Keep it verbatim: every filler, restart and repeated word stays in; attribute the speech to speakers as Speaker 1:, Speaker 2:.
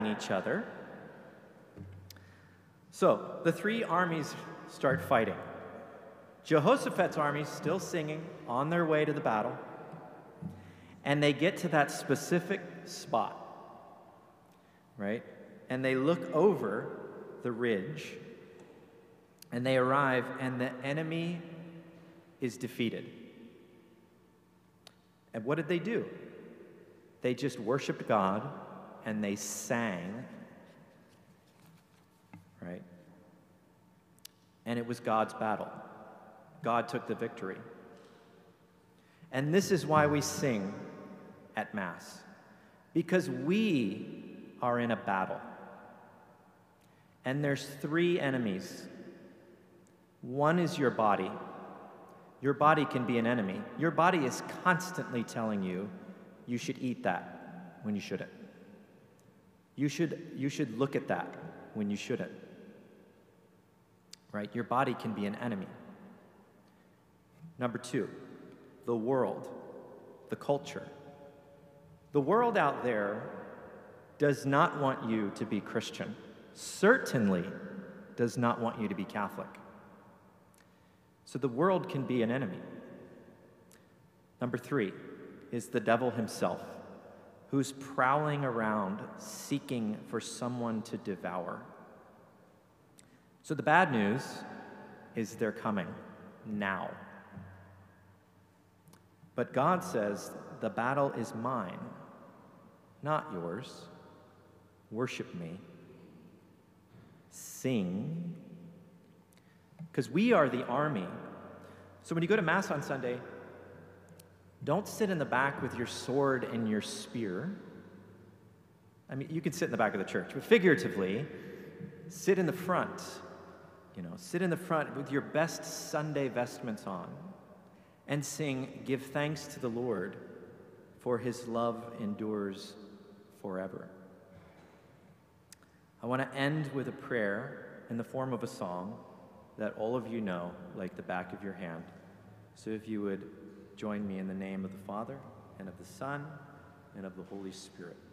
Speaker 1: each other. So the three armies start fighting. Jehoshaphat's army is still singing on their way to the battle, and they get to that specific spot, right? And they look over the ridge, and they arrive, and the enemy is defeated. And what did they do? They just worshiped God, and they sang, right? And it was God's battle. God took the victory. And this is why we sing at Mass, because we are in a battle. And there's three enemies. One is your body. Your body can be an enemy. Your body is constantly telling you you should eat that when you shouldn't. You should, you should look at that when you shouldn't. Right? Your body can be an enemy. Number two, the world, the culture. The world out there does not want you to be Christian. Certainly does not want you to be Catholic. So the world can be an enemy. Number three is the devil himself, who's prowling around seeking for someone to devour. So the bad news is they're coming now. But God says, the battle is mine, not yours. Worship me. Sing. Because we are the army. So when you go to Mass on Sunday, don't sit in the back with your sword and your spear. I mean, you can sit in the back of the church, but figuratively, sit in the front. You know, sit in the front with your best Sunday vestments on and sing, "Give thanks to the Lord, for his love endures forever." I want to end with a prayer in the form of a song that all of you know, like the back of your hand. So if you would join me in the name of the Father, and of the Son, and of the Holy Spirit.